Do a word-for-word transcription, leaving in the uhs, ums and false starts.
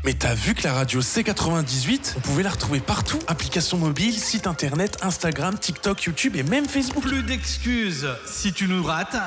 Mais t'as vu que la radio C quatre-vingt-dix-huit, on pouvait la retrouver partout. Application mobile, site internet, Instagram, TikTok, YouTube et même Facebook. Plus d'excuses. Si tu nous rates,